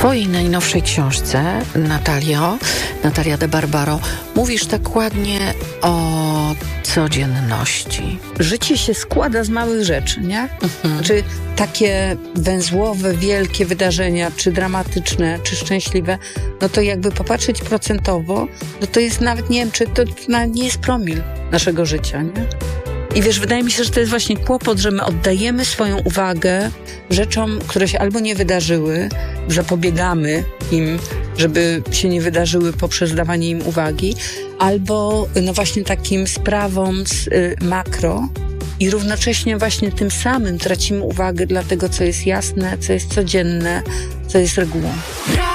twojej najnowszej książce, Natalia de Barbaro, mówisz tak ładnie o codzienności. Życie się składa z małych rzeczy, nie? Czy takie węzłowe, wielkie wydarzenia, czy dramatyczne, czy szczęśliwe, no to jakby popatrzeć procentowo, no to jest nawet, nie wiem, czy to nie jest promil naszego życia, nie? I wiesz, wydaje mi się, że to jest właśnie kłopot, że my oddajemy swoją uwagę rzeczom, które się albo nie wydarzyły, zapobiegamy im, żeby się nie wydarzyły poprzez dawanie im uwagi, albo no właśnie takim sprawom z makro i równocześnie właśnie tym samym tracimy uwagę dla tego, co jest jasne, co jest codzienne, co jest regułą.